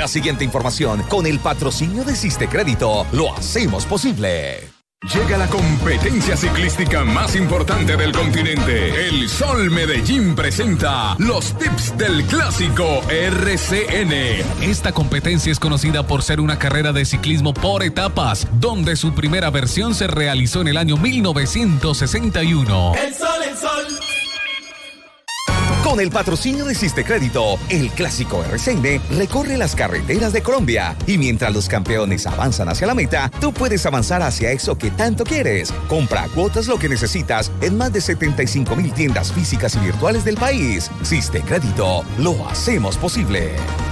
La siguiente información con el patrocinio de Siste Crédito lo hacemos posible. Llega la competencia ciclística más importante del continente. El Sol Medellín presenta los tips del clásico RCN. Esta competencia es conocida por ser una carrera de ciclismo por etapas, donde su primera versión se realizó en el año 1961. El sol, el sol. Con el patrocinio de Siste Crédito, el clásico RCN recorre las carreteras de Colombia. Y mientras los campeones avanzan hacia la meta, tú puedes avanzar hacia eso que tanto quieres. Compra a cuotas lo que necesitas en más de 75,000 tiendas físicas y virtuales del país. Siste Crédito, lo hacemos posible.